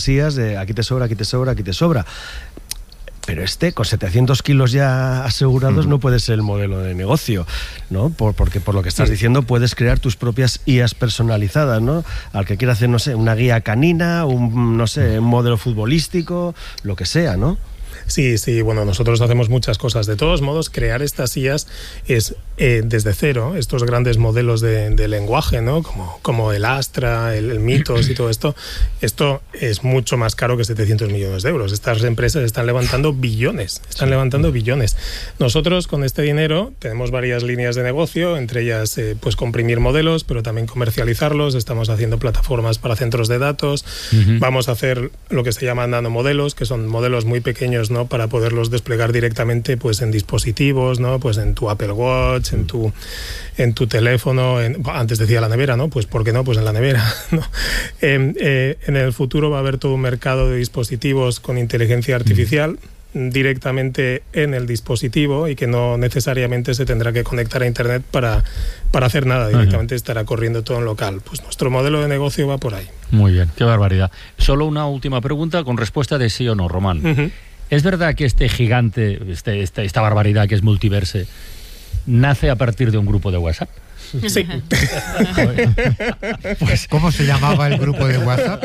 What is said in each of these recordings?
fantasías de aquí te sobra, aquí te sobra, aquí te sobra. Pero con 700 kilos ya asegurados no puede ser el modelo de negocio, ¿no? Porque por lo que estás diciendo puedes crear tus propias IAs personalizadas, ¿no? Al que quiera hacer, no sé, una guía canina, un modelo futbolístico, lo que sea, ¿no? Sí, bueno, nosotros hacemos muchas cosas. De todos modos, crear estas IAs es desde cero, estos grandes modelos de lenguaje, ¿no? Como el Astra, el Mythos y todo esto es mucho más caro que 700 millones de euros. Estas empresas están levantando billones, Nosotros con este dinero tenemos varias líneas de negocio, entre ellas pues comprimir modelos, pero también comercializarlos. Estamos haciendo plataformas para centros de datos. Vamos a hacer lo que se llama nanomodelos, que son modelos muy pequeños, ¿no? Para poderlos desplegar directamente pues en dispositivos, ¿no? Pues en tu Apple Watch, en tu teléfono, antes decía la nevera, ¿no? Pues ¿por qué no? Pues en la nevera, ¿no? En el futuro va a haber todo un mercado de dispositivos con inteligencia artificial directamente en el dispositivo y que no necesariamente se tendrá que conectar a internet para hacer nada, directamente estará corriendo todo en local. Pues nuestro modelo de negocio va por ahí. Muy bien, qué barbaridad. Solo una última pregunta con respuesta de sí o no, Román. ¿Es verdad que este gigante, esta barbaridad que es Multiverse, nace a partir de un grupo de WhatsApp? Sí. Pues, ¿cómo se llamaba el grupo de WhatsApp?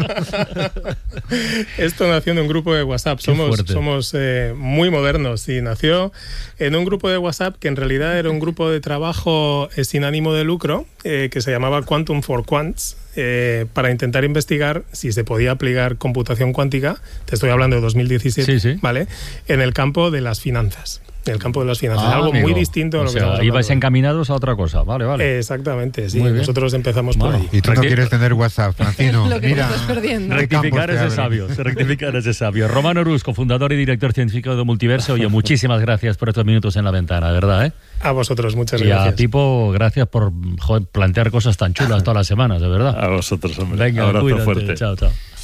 Esto nació en un grupo de WhatsApp. Somos muy modernos. Sí, nació en un grupo de WhatsApp que en realidad era un grupo de trabajo sin ánimo de lucro que se llamaba Quantum for Quants, para intentar investigar si se podía aplicar computación cuántica, te estoy hablando de 2017, ¿vale? En el campo de las finanzas. Algo amigo, muy distinto a lo que estamos hablando. Ibais encaminados a otra cosa, vale. Exactamente, sí. Nosotros empezamos por ahí. Y tú no quieres tener WhatsApp, Francino. Lo que mira, estás perdiendo. Rectificar ese sabio. Román Orús, cofundador y director científico de Multiverse. Oye, muchísimas gracias por estos minutos en la ventana, ¿verdad? A vosotros, muchas y gracias. Y a Pipo, gracias por plantear cosas tan chulas todas las semanas, de verdad. A vosotros, hombre. Venga, abrazo cuídate. fuerte. Chao.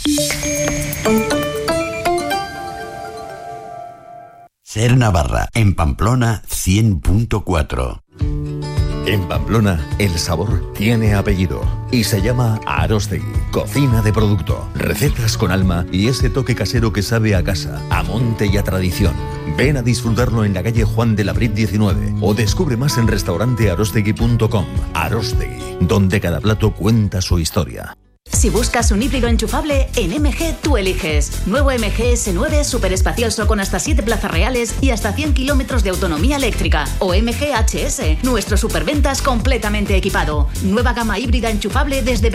Ser Navarra, en Pamplona 100.4. En Pamplona, el sabor tiene apellido y se llama Aróstegui. Cocina de producto, recetas con alma y ese toque casero que sabe a casa, a monte y a tradición. Ven a disfrutarlo en la calle Juan de la Brit 19 o descubre más en restaurantearostegui.com. Aróstegui, donde cada plato cuenta su historia. Si buscas un híbrido enchufable, en MG tú eliges. Nuevo MG S9 súper espacioso con hasta 7 plazas reales y hasta 100 kilómetros de autonomía eléctrica. O MG HS, nuestro superventas completamente equipado. Nueva gama híbrida enchufable desde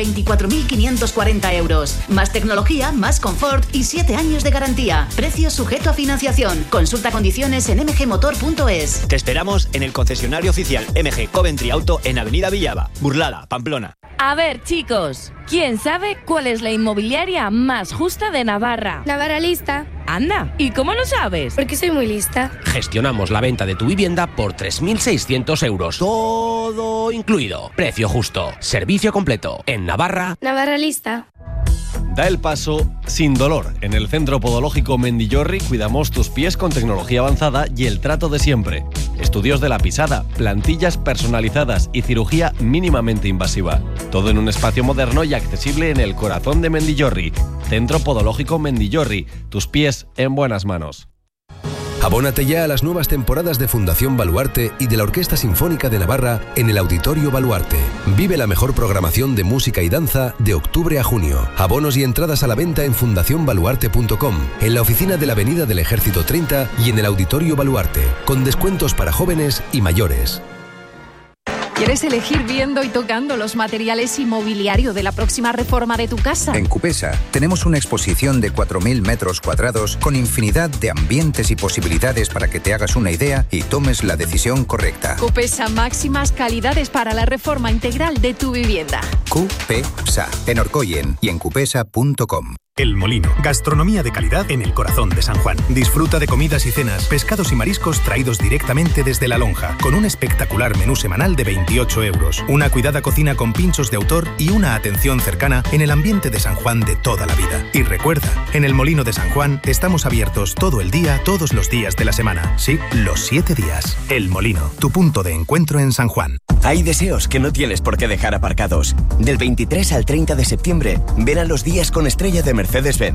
24.540 euros. Más tecnología, más confort y 7 años de garantía. Precio sujeto a financiación. Consulta condiciones en mgmotor.es. Te esperamos en el concesionario oficial MG Coventry Auto en Avenida Villaba, Burlada, Pamplona. A ver, chicos, ¿quién sabe cuál es la inmobiliaria más justa de Navarra? Navarra Lista. Anda, ¿y cómo lo sabes? Porque soy muy lista. Gestionamos la venta de tu vivienda por 3.600 euros. Todo incluido. Precio justo. Servicio completo. En Navarra. Navarra Lista. Da el paso sin dolor. En el Centro Podológico Mendillorri cuidamos tus pies con tecnología avanzada y el trato de siempre. Estudios de la pisada, plantillas personalizadas y cirugía mínimamente invasiva. Todo en un espacio moderno y accesible en el corazón de Mendillorri. Centro Podológico Mendillorri. Tus pies en buenas manos. Abónate ya a las nuevas temporadas de Fundación Baluarte y de la Orquesta Sinfónica de Navarra en el Auditorio Baluarte. Vive la mejor programación de música y danza de octubre a junio. Abonos y entradas a la venta en fundacionbaluarte.com, en la oficina de la Avenida del Ejército 30 y en el Auditorio Baluarte, con descuentos para jóvenes y mayores. ¿Quieres elegir viendo y tocando los materiales inmobiliarios de la próxima reforma de tu casa? En Cupesa tenemos una exposición de 4.000 metros cuadrados con infinidad de ambientes y posibilidades para que te hagas una idea y tomes la decisión correcta. Cupesa, máximas calidades para la reforma integral de tu vivienda. Cupesa, en Orcoyen y en cupesa.com. El Molino, gastronomía de calidad en el corazón de San Juan. Disfruta de comidas y cenas, pescados y mariscos traídos directamente desde La Lonja, con un espectacular menú semanal de 28 euros, una cuidada cocina con pinchos de autor y una atención cercana en el ambiente de San Juan de toda la vida. Y recuerda, en el Molino de San Juan estamos abiertos todo el día, todos los días de la semana. Sí, los 7 días. El Molino, tu punto de encuentro en San Juan. Hay deseos que no tienes por qué dejar aparcados. Del 23 al 30 de septiembre, ven a los días con estrella de Mercedes-Benz.